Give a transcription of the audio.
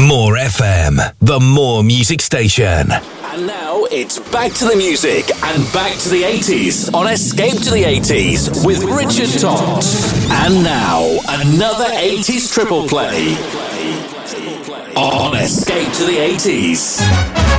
More FM, the More Music Station. And now it's back to the music and back to the 80s on Escape to the 80s with Richard Todd. And now another 80s triple play on Escape to the 80s.